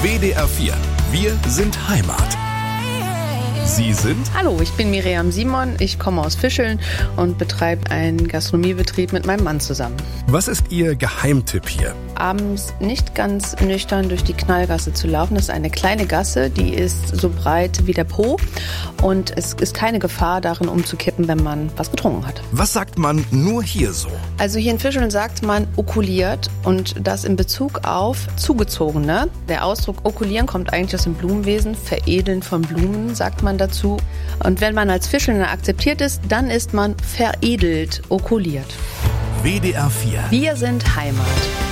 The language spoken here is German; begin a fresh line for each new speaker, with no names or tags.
WDR 4. Wir sind Heimat. Sie sind?
Hallo, ich bin Miriam Simon, ich komme aus Fischeln und betreibe einen Gastronomiebetrieb mit meinem Mann zusammen.
Was ist Ihr Geheimtipp hier?
Abends nicht ganz nüchtern durch die Knallgasse zu laufen. Das ist eine kleine Gasse, die ist so breit wie der Po und es ist keine Gefahr darin umzukippen, wenn man was getrunken hat.
Was sagt man nur hier so?
Also hier in Fischeln sagt man okuliert und das in Bezug auf Zugezogene. Der Ausdruck okulieren kommt eigentlich aus dem Blumenwesen, veredeln von Blumen sagt man dazu. Und wenn man als Fischelner akzeptiert ist, dann ist man veredelt, okuliert.
WDR 4.
Wir sind Heimat.